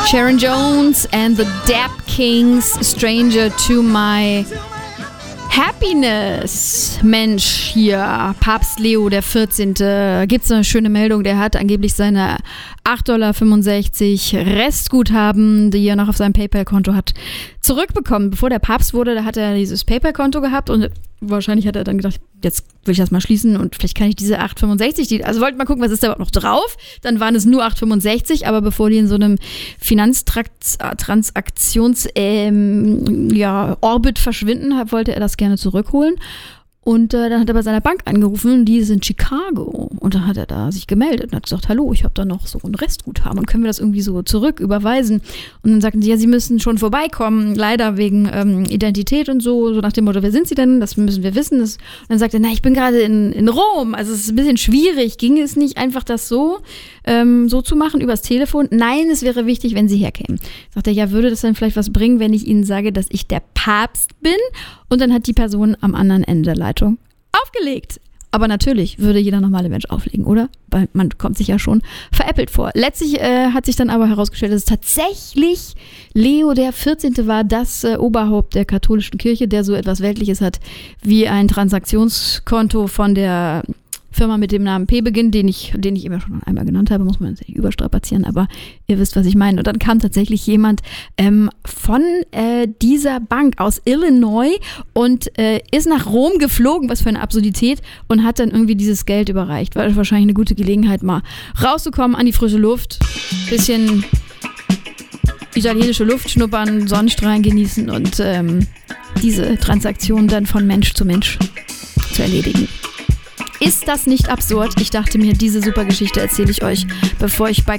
Sharon Jones and the Dap Kings, Stranger to My Happiness. Mensch, hier, Papst Leo der 14. Gibt es eine schöne Meldung, der hat angeblich seine $8,65 Restguthaben, die er noch auf seinem PayPal-Konto hat, zurückbekommen. Bevor der Papst wurde, da hat er dieses PayPal-Konto gehabt und wahrscheinlich hat er dann gedacht, jetzt will ich das mal schließen und vielleicht kann ich diese 8,65, also wollte mal gucken, was ist da überhaupt noch drauf. Dann waren es nur 8,65, aber bevor die in so einem Finanztransaktions Orbit verschwinden, wollte er das gerne zurückholen. Und dann hat er bei seiner Bank angerufen, die ist in Chicago. Und dann hat er da sich gemeldet und hat gesagt, hallo, ich habe da noch so ein Restguthaben und können wir das irgendwie so zurück überweisen? Und dann sagten sie, ja, sie müssen schon vorbeikommen, leider wegen Identität und so nach dem Motto, wer sind sie denn? Das müssen wir wissen. Und dann sagt er, na, ich bin gerade in Rom, also es ist ein bisschen schwierig. Ging es nicht einfach, das so zu machen, übers Telefon? Nein, es wäre wichtig, wenn sie herkämen. Sagt er, ja, würde das dann vielleicht was bringen, wenn ich ihnen sage, dass ich der Papst bin? Und dann hat die Person am anderen Ende der Leitung aufgelegt. Aber natürlich würde jeder normale Mensch auflegen, oder? Weil man kommt sich ja schon veräppelt vor. Letztlich hat sich dann aber herausgestellt, dass es tatsächlich Leo der 14. war, das Oberhaupt der katholischen Kirche, der so etwas Weltliches hat wie ein Transaktionskonto von der Firma mit dem Namen P beginnt, den ich immer schon einmal genannt habe, muss man jetzt nicht überstrapazieren, aber ihr wisst, was ich meine. Und dann kam tatsächlich jemand von dieser Bank aus Illinois und ist nach Rom geflogen, was für eine Absurdität, und hat dann irgendwie dieses Geld überreicht. War wahrscheinlich eine gute Gelegenheit, mal rauszukommen an die frische Luft, bisschen italienische Luft schnuppern, Sonnenstrahlen genießen und diese Transaktion dann von Mensch zu Mensch zu erledigen. Ist das nicht absurd? Ich dachte mir, diese super Geschichte erzähle ich euch, bevor ich bei